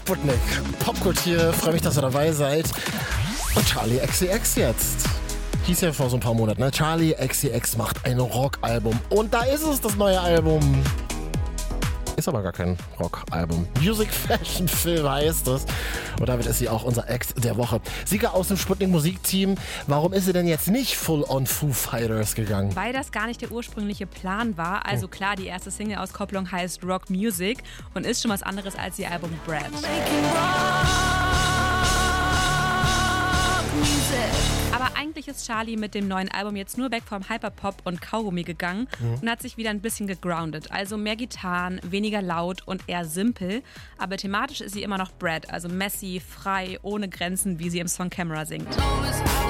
Sputnik. Popkultur, freue mich, dass ihr dabei seid. Und Charli XCX jetzt. Hieß ja vor so ein paar Monaten, ne? Charli XCX macht ein Rockalbum. Und da ist es, das neue Album. Ist aber gar kein Rockalbum. Music Fashion Film heißt es. Und damit ist sie auch unser Act der Woche. Sieger aus dem Sputnik Musikteam. Warum ist sie denn jetzt nicht full on Foo Fighters gegangen? Weil das gar nicht der ursprüngliche Plan war. Also klar, die erste Single-Auskopplung heißt Rock Music und ist schon was anderes als ihr Album Bread. Aber eigentlich ist Charli mit dem neuen Album jetzt nur weg vom Hyperpop und Kaugummi gegangen und hat sich wieder ein bisschen gegroundet. Also mehr Gitarren, weniger laut und eher simpel. Aber thematisch ist sie immer noch Bread, also messy, frei, ohne Grenzen, wie sie im Song Camera singt.